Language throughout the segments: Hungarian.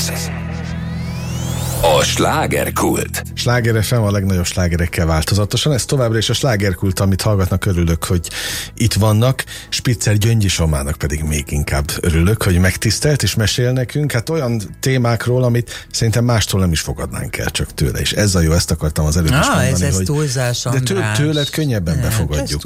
A slágerkult. Sláger FM a legnagyobb slágerekkel változatosan. Ez továbbra is a slágerkult, amit hallgatnak, örülök, hogy itt vannak. Spitzer Gyöngyi Somának pedig még inkább örülök, hogy megtisztelt és mesél nekünk. Hát olyan témákról, amit szerintem mástól nem is fogadnánk el, csak tőle. És ez a jó, ezt akartam az előbb is mondani. Ez túlzás, András. De tőled könnyebben befogadjuk.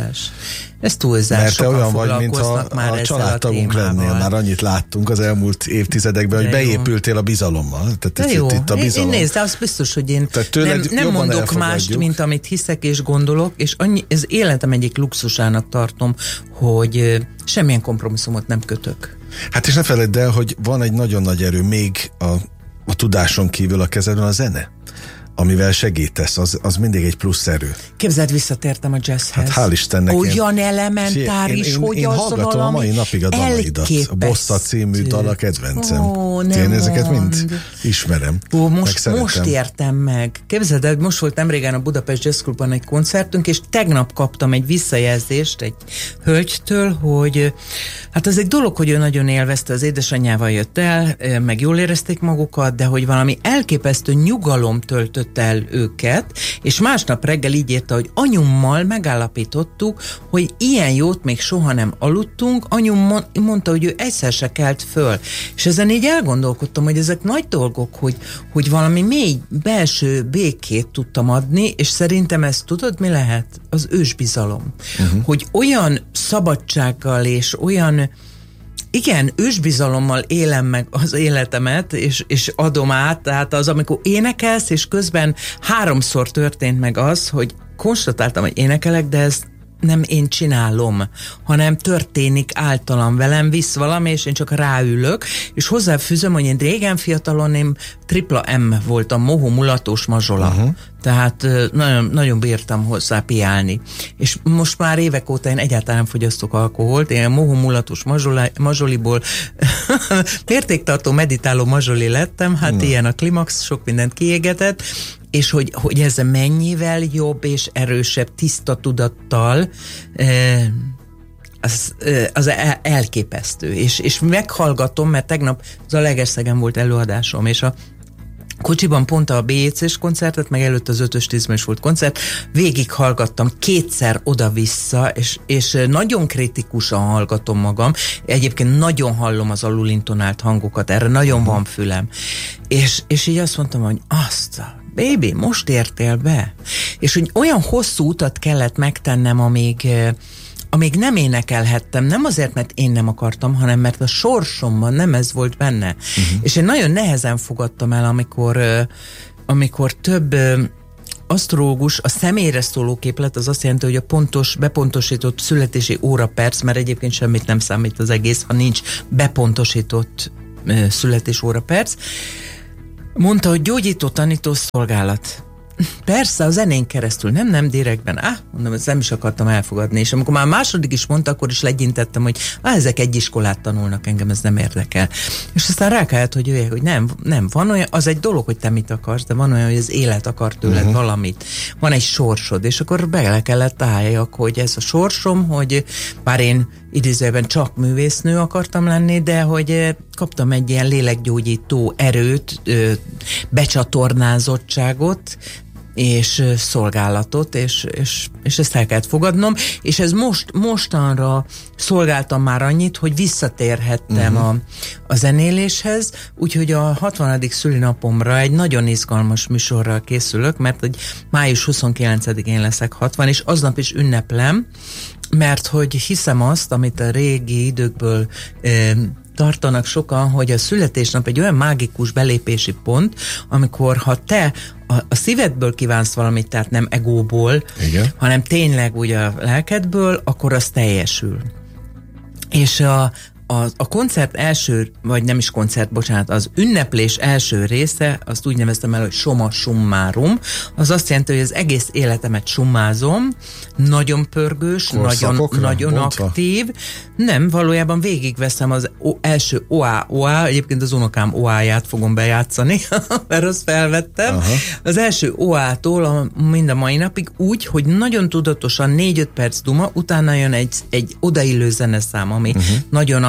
Ez túlzás. Mert te olyan vagy, mintha a családtagunk lennél. Már annyit láttunk az elmúlt évtizedekben, hogy beépültél a bizalommal. Tehát jó. Itt a bizalom. Én nézd, de az biztos, hogy én nem mondok mást, mint amit hiszek és gondolok, és ez életem egyik luxusának tartom, hogy semmilyen kompromisszumot nem kötök. Hát és ne feledd el, hogy van egy nagyon nagy erő még a tudáson kívül a kezedben, a zene, amivel segítesz, az mindig egy plusz erő. Képzeld, visszatértem a jazzhez. Hát hál' Istennek. Olyan elementáris, hogy én az hallgatom a mai napig a dalaidat. A Bossa című dal a kedvencem. Én ezeket mind ismerem. Most értem meg. Képzeld el, most volt nemrégen a Budapest Jazz Clubban egy koncertünk, és tegnap kaptam egy visszajelzést egy hölgytől, hogy hát az egy dolog, hogy ő nagyon élvezte, az édesanyjával jött el, meg jól érezték magukat, de hogy valami elképesztő nyugalom töltött el őket, és másnap reggel így írta, hogy anyummal megállapítottuk, hogy ilyen jót még soha nem aludtunk, anyum mondta, hogy ő egyszer se kelt föl. És ezen így elgondolkodtam, hogy ezek nagy dolgok, hogy valami mély belső békét tudtam adni, és szerintem ez tudod, mi lehet? Az ősbizalom. Hogy olyan szabadsággal és olyan ősbizalommal élem meg az életemet, és adom át, tehát az, amikor énekelsz, és közben 3-szor történt meg az, hogy konstatáltam, hogy énekelek, de ez nem én csinálom, hanem történik általam, velem visz valami, és én csak ráülök, és hozzáfűzöm, hogy én régen fiatalon én tripla M voltam, mohó, mulatós, mazsola. Tehát nagyon, nagyon bírtam hozzá piálni. És most már évek óta én egyáltalán nem fogyasztok alkoholt, én mohó, mulatós, mazsoliból mértéktartó, meditáló mazsoli lettem, hát ilyen a klimax, sok mindent kiégetett, és hogy ez mennyivel jobb és erősebb tiszta tudattal, az elképesztő. És meghallgatom, mert tegnap Zalaegerszegen volt előadásom, és a kocsiban pont a BJC-s koncertet, meg előtt az 5-ös 10-es volt koncert, végig hallgattam 2-szer oda-vissza, és nagyon kritikusan hallgatom magam. Egyébként nagyon hallom az alulintonált hangokat, erre nagyon van fülem. És így azt mondtam, hogy baby, most értél be. És hogy olyan hosszú utat kellett megtennem, amíg nem énekelhettem, nem azért, mert én nem akartam, hanem mert a sorsomban nem ez volt benne. És én nagyon nehezen fogadtam el, amikor több asztrológus, a személyre szóló képlet, az azt jelenti, hogy a pontos, bepontosított születési óraperc, mert egyébként semmit nem számít az egész, ha nincs bepontosított születés óraperc, mondta, hogy gyógyító tanító szolgálat. Persze, a zenén keresztül, nem direktben. Mondom, ezt nem is akartam elfogadni. És amikor már második is mondta, akkor is legyintettem, hogy ezek egy iskolát tanulnak, engem ez nem érdekel. És aztán rákáját, hogy nem, van olyan, az egy dolog, hogy te mit akarsz, de van olyan, hogy az élet akar tőled valamit. Van egy sorsod, és akkor bele kellett álljak, hogy ez a sorsom, hogy bár én idézőben csak művésznő akartam lenni, de hogy kaptam egy ilyen lélekgyógyító erőt, becsatornázottságot, és szolgálatot, és ezt el kellett fogadnom, és ez mostanra szolgáltam már annyit, hogy visszatérhettem a zenéléshez, úgyhogy a 60. szülinapomra egy nagyon izgalmas műsorral készülök, mert hogy május 29-én leszek 60, és aznap is ünneplem, mert hogy hiszem azt, amit a régi időkből tartanak sokan, hogy a születésnap egy olyan mágikus belépési pont, amikor ha te a szívedből kívánsz valamit, tehát nem egóból, hanem tényleg úgy a lelkedből, akkor az teljesül. És a koncert első, vagy nem is koncert, bocsánat, az ünneplés első része, azt úgy neveztem el, hogy summa summarum, az azt jelenti, hogy az egész életemet summázom, nagyon pörgős, nagyon aktív. Nem, valójában végigveszem az első OA, egyébként az unokám OA-ját fogom bejátszani, mert azt felvettem. Az első OA-tól mind a mai napig úgy, hogy nagyon tudatosan 4-5 perc duma, utána jön egy odaillő zeneszám, ami nagyon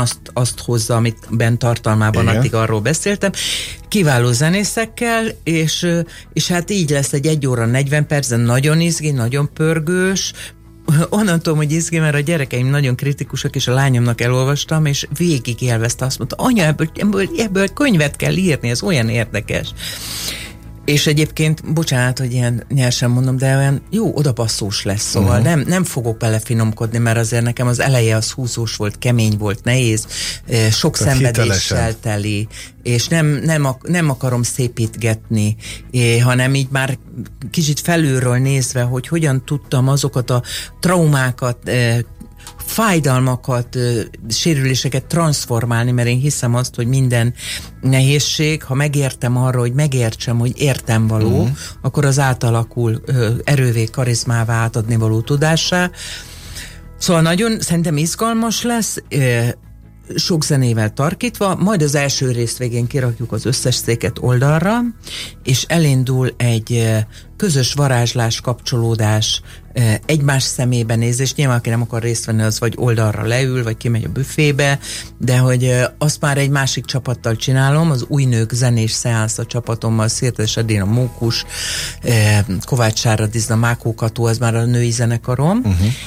azt hozza, amit bent tartalmában addig arról beszéltem. Kiváló zenészekkel, és hát így lesz egy 1 óra 40 percen, nagyon izgi, nagyon pörgős. Onnan tudom, hogy izgi, mert a gyerekeim nagyon kritikusak, és a lányomnak elolvastam, és végig élvezte, azt mondta, anya, ebből könyvet kell írni, ez olyan érdekes. És egyébként, bocsánat, hogy ilyen nyersen mondom, de olyan jó odapasszós lesz, szóval nem fogok belefinomkodni, mert azért nekem az eleje az húzós volt, kemény volt, nehéz, sok szenvedéssel teli, és nem akarom szépítgetni, hanem így már kicsit felülről nézve, hogy hogyan tudtam azokat a traumákat, fájdalmakat, sérüléseket transformálni, mert én hiszem azt, hogy minden nehézség, ha megértem arra, hogy megértsem, hogy értem való, akkor az átalakul erővé, karizmává, átadni való tudássá. Szóval nagyon szerintem izgalmas lesz, sok zenével tarkítva, majd az első rész végén kirakjuk az összes széket oldalra, és elindul egy közös varázslás, kapcsolódás, egymás szemébe nézés. Nyilván, aki nem akar részt venni, az vagy oldalra leül, vagy kimegy a büfébe, de hogy azt már egy másik csapattal csinálom, az Új Nők zenés szeánsz a csapatommal, Szirtes Edina Mókus, Kovács Sáradizna, Mákó Kató, ez már a női zenekarom,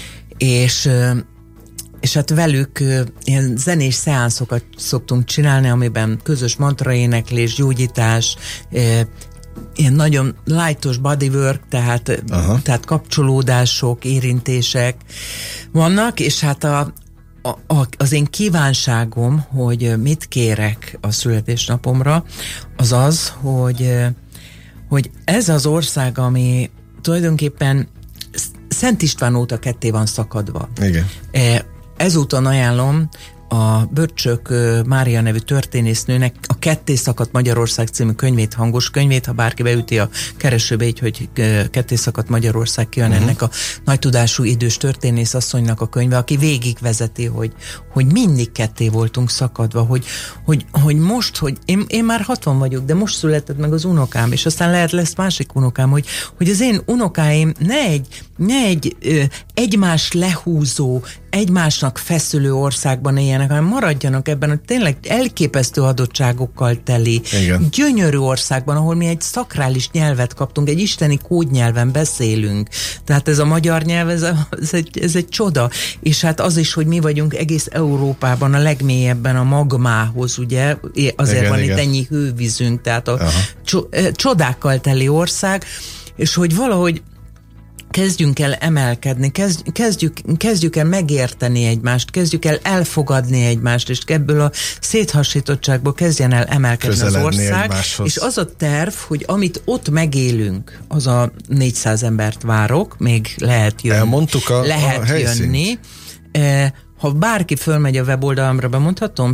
és hát velük ilyen zenés szeánszokat szoktunk csinálni, amiben közös mantraéneklés, gyógyítás, ilyen nagyon lightos bodywork, tehát kapcsolódások, érintések vannak, és hát az én kívánságom, hogy mit kérek a születésnapomra, az az, hogy ez az ország, ami tulajdonképpen Szent István óta ketté van szakadva. Igen. Ezúton ajánlom a Börcsök Mária nevű történésznőnek a Ketté szakadt Magyarország című könyvét, hangos könyvét, ha bárki beüti a keresőbe így, hogy Ketté szakadt Magyarország, kijön ennek a nagy tudású idős történész asszonynak a könyve, aki végigvezeti, hogy mindig ketté voltunk szakadva, hogy most, hogy én már 60 vagyok, de most született meg az unokám, és aztán lesz másik unokám, hogy az én unokáim ne egy egymás lehúzó, egymásnak feszülő országban éljenek, hanem maradjanak ebben a tényleg elképesztő adottságokkal teli, gyönyörű országban, ahol mi egy szakrális nyelvet kaptunk, egy isteni kódnyelven beszélünk. Tehát ez a magyar nyelv, ez egy csoda. És hát az is, hogy mi vagyunk egész Európában a legmélyebben a magmához, ugye? Azért van itt ennyi hővízünk, tehát a csodákkal teli ország, és hogy valahogy kezdjünk el emelkedni, kezdjük el megérteni egymást, kezdjük el elfogadni egymást, és ebből a széthasítottságból kezdjen el emelkedni közeledni az ország. Egymáshoz. És az a terv, hogy amit ott megélünk, az a 400 embert várok, még lehet jönni. Elmondtuk a helyszínt. Ha bárki fölmegy a weboldalamra, bemondhatom,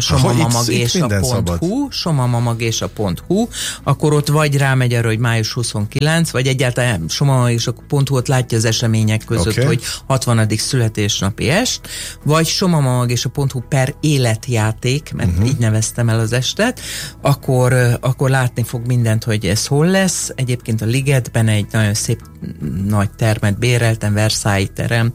somamamagésa.hu, akkor ott vagy rámegy arra, hogy május 29, vagy egyáltalán somamamagésa.hu-ot látja az események között, hogy 60. születésnapi est, vagy somamamagésa.hu per életjáték, mert így neveztem el az estet, akkor látni fog mindent, hogy ez hol lesz. Egyébként a Ligetben egy nagyon szép nagy termet béreltem, Versailles terem,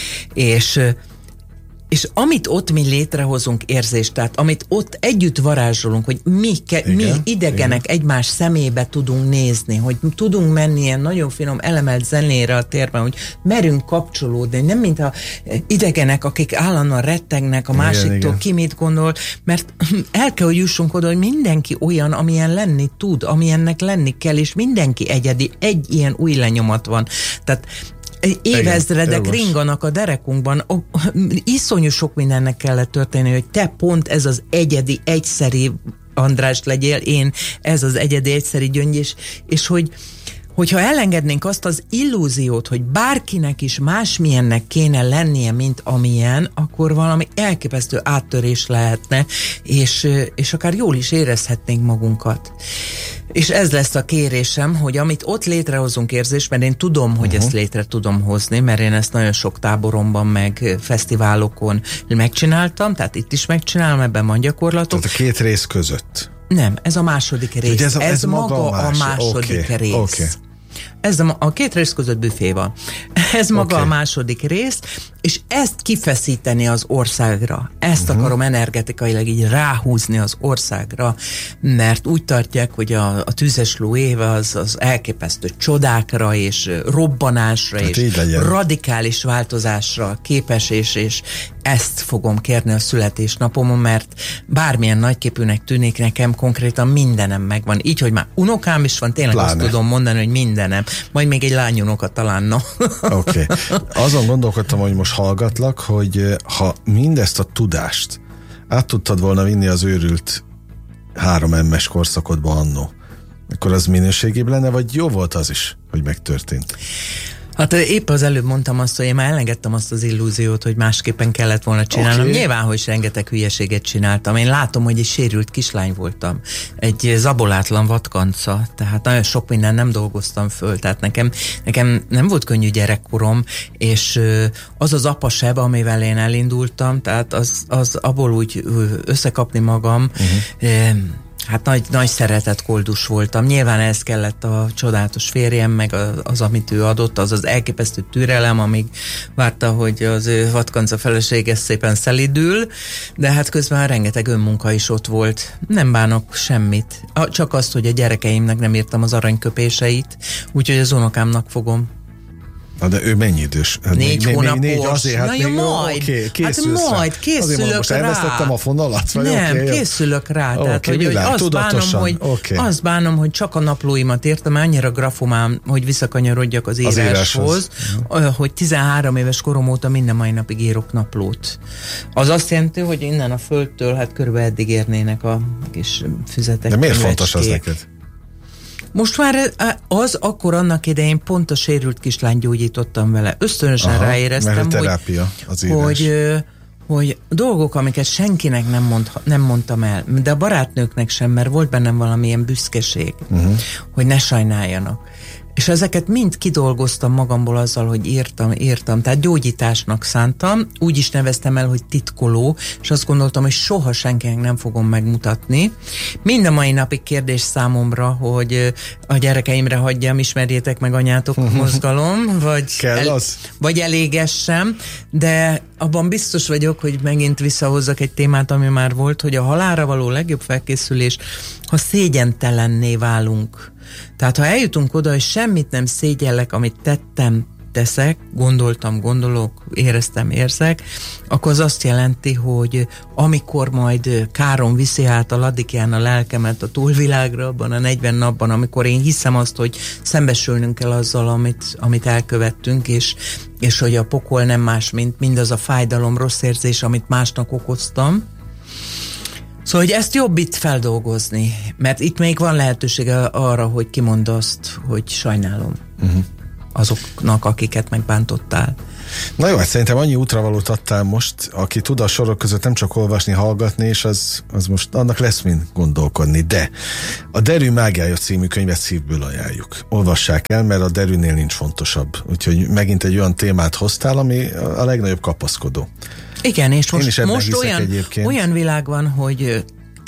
és amit ott mi létrehozunk érzést, tehát amit ott együtt varázsolunk, hogy mi idegenek egymás szemébe tudunk nézni, hogy tudunk menni ilyen nagyon finom elemelt zenére a térben, hogy merünk kapcsolódni, nem mint a idegenek, akik állandóan rettegnek a másiktól, ki mit gondol, mert el kell, hogy jussunk oda, hogy mindenki olyan, amilyen lenni tud, amilyennek lenni kell, és mindenki egyedi, egy ilyen új lenyomat van. Tehát évezredek ringanak a derekunkban, iszonyú sok mindennek kellett történni, hogy te pont ez az egyedi, egyszeri András legyél, én ez az egyedi, egyszeri Gyöngy, és hogyha elengednénk azt az illúziót, hogy bárkinek is másmilyennek kéne lennie, mint amilyen, akkor valami elképesztő áttörés lehetne, és akár jól is érezhetnénk magunkat. És ez lesz a kérésem, hogy amit ott létrehozunk érzést, mert én tudom, hogy ezt létre tudom hozni, mert én ezt nagyon sok táboromban, meg fesztiválokon megcsináltam, tehát itt is megcsinálom, ebben van gyakorlatok. Tehát a két rész között. Nem, ez a második rész. Ez maga a második rész. Ez a két rész között büfé van. Ez maga a második rész, és ezt kifeszíteni az országra. Ezt akarom energetikailag így ráhúzni az országra, mert úgy tartják, hogy a tüzesló éve az elképesztő csodákra és robbanásra és radikális változásra képes, és ezt fogom kérni a születésnapomon, mert bármilyen nagyképűnek tűnik, nekem konkrétan mindenem megvan. Így, hogy már unokám is van, tényleg azt tudom mondani, hogy mindenem. Majd még egy lányunoka talán, Oké. Azon gondolkodtam, hogy most hallgatlak, hogy ha mindezt a tudást át tudtad volna vinni az őrült 3M-es korszakodba annó, akkor az minőségébb lenne, vagy jó volt az is, hogy megtörtént? Hát épp az előbb mondtam azt, hogy én már elengedtem azt az illúziót, hogy másképpen kellett volna csinálnom. Okay. Nyilván, hogy rengeteg hülyeséget csináltam. Én látom, hogy egy sérült kislány voltam. Egy zabolátlan vadkanca. Tehát nagyon sok minden nem dolgoztam föl. Tehát nekem nem volt könnyű gyerekkorom, és az apaseb, amivel én elindultam, tehát az abból úgy összekapni magam, hát nagy szeretett koldus voltam. Nyilván ez kellett a csodálatos férjem, meg az, amit ő adott, az elképesztő türelem, amíg várta, hogy az ő vadkanca felesége szépen szelidül, de hát közben rengeteg önmunka is ott volt. Nem bánok semmit. Csak azt, hogy a gyerekeimnek nem írtam az aranyköpéseit, úgyhogy az unokámnak fogom. Na de ő mennyi idős? 4 hónapos. 4 azért, hát na jó, majd. Okay, készülsz hát majd, készülök most rá. Elvesztettem a fonalat? Vagy nem, készülök rá. Tehát, hogy azt bánom, hogy csak a naplóimat írtam, annyira grafomám, hogy visszakanyarodjak az íráshoz, hogy 13 éves korom óta minden mai napig írok naplót. Az azt jelenti, hogy innen a földtől hát körülbelül eddig érnének a kis füzetek. De miért fontos az neked? Most már akkor annak idején pont a sérült kislány gyógyítottam vele. Ösztönösen ráéreztem, mert a terápia, az hogy dolgok, amiket senkinek nem mondtam el, de a barátnőknek sem, mert volt bennem valamilyen büszkeség, hogy ne sajnáljanak. És ezeket mind kidolgoztam magamból azzal, hogy írtam. Tehát gyógyításnak szántam, úgy is neveztem el, hogy titkoló, és azt gondoltam, hogy soha senkinek nem fogom megmutatni. Mind a mai napig kérdés számomra, hogy a gyerekeimre hagyjam, ismerjétek meg anyátok mozgalom, vagy elégessem, de abban biztos vagyok, hogy megint visszahozzak egy témát, ami már volt, hogy a halálra való legjobb felkészülés, ha szégyentelenné válunk. Tehát ha eljutunk oda, hogy semmit nem szégyellek, amit tettem, teszek, gondolok, érzek, akkor az azt jelenti, hogy amikor majd káron viszi át a ladikján a lelkemet a túlvilágra, abban a 40 napban, amikor én hiszem azt, hogy szembesülnünk kell azzal, amit elkövettünk, és hogy a pokol nem más, mint mindaz a fájdalom, rossz érzés, amit másnak okoztam. Szóval, hogy ezt jobb itt feldolgozni, mert itt még van lehetősége arra, hogy kimondd azt, hogy sajnálom azoknak, akiket megbántottál. Na jó, hát szerintem annyi útravalót adtál most, aki tud a sorok között nem csak olvasni, hallgatni, és az most annak lesz mind gondolkodni, de a Derű mágiája című könyvet szívből ajánljuk. Olvassák el, mert a Derűnél nincs fontosabb. Úgyhogy megint egy olyan témát hoztál, ami a legnagyobb kapaszkodó. Igen, és most olyan világ van, hogy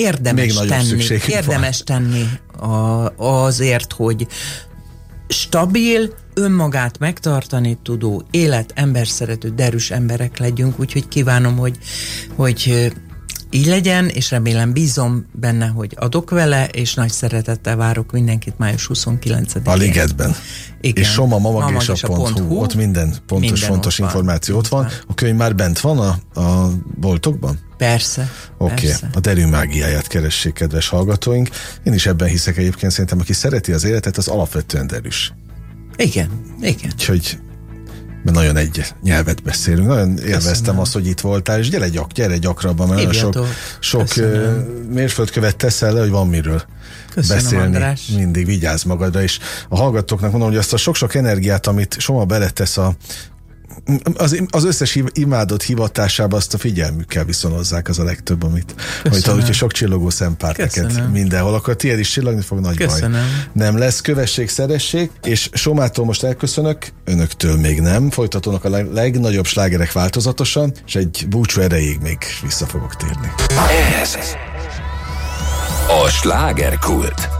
érdemes tenni azért, hogy stabil, önmagát megtartani tudó, emberszerető, derűs emberek legyünk, úgyhogy kívánom, hogy így legyen, és remélem, bízom benne, hogy adok vele, és nagy szeretettel várok mindenkit május 29-én. A Ligetben. Igen. És somamamagésa.hu, ott minden fontos információ ott van. A könyv már bent van a boltokban? Persze. Oké. A Derű mágiáját keressék, kedves hallgatóink. Én is ebben hiszek egyébként, szerintem, aki szereti az életet, az alapvetően derűs. Igen. Úgyhogy nagyon egy nyelvet beszélünk. Nagyon élveztem azt, hogy itt voltál, és gyere gyakrabban, mert nagyon sok mérföldkövet teszel le, hogy van miről beszélni. András. Mindig vigyázz magadra, és a hallgatóknak mondom, hogy azt a sok-sok energiát, amit Soma beletesz az összes imádott hivatásába, azt a figyelmükkel viszonozzák, az a legtöbb, amit úgyhogy sok csillogó szempár neked mindenhol, akkor tiéd is csillogni fog, nagy baj nem lesz. Kövessék, szeressék, és Somától most elköszönök, önöktől még nem, folytatónak a legnagyobb slágerek változatosan, és egy búcsú erejéig még vissza fogok térni. Ez a Slágerkult.